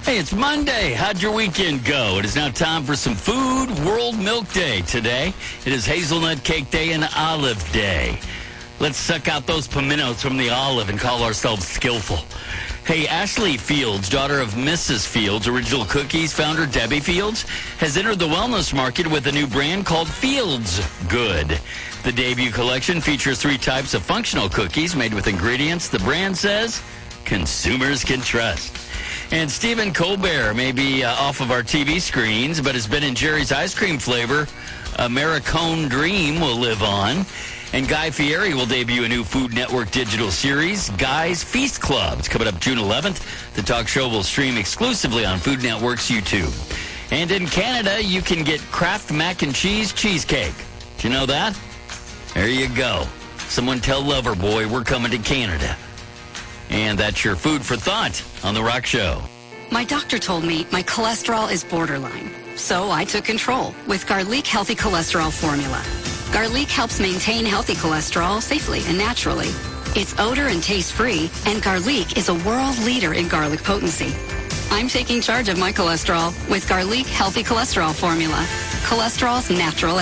Hey, it's Monday. How'd your weekend go? It is now time for some food. World Milk Day today. It is Hazelnut Cake Day and Olive Day. Let's suck out those pimentos from the olive and call ourselves skillful. Hey, Ashley Fields, daughter of Mrs. Fields, Original Cookies founder Debbie Fields, has entered the wellness market with a new brand called Fields Good. The debut collection features 3 types of functional cookies made with ingredients the brand says consumers can trust. And Stephen Colbert may be off of our TV screens, but has been in Jerry's ice cream flavor. Americone Dream will live on. And Guy Fieri will debut a new Food Network digital series, Guy's Feast Club. It's coming up June 11th. The talk show will stream exclusively on Food Network's YouTube. And in Canada, you can get Kraft Mac and Cheese cheesecake. Did you know that? There you go. Someone tell Loverboy we're coming to Canada. And that's your food for thought on The Rock Show. My doctor told me my cholesterol is borderline. So I took control with Garlic Healthy Cholesterol Formula. Garlic helps maintain healthy cholesterol safely and naturally. It's odor and taste-free, and Garlic is a world leader in garlic potency. I'm taking charge of my cholesterol with Garlic Healthy Cholesterol Formula. Cholesterol's natural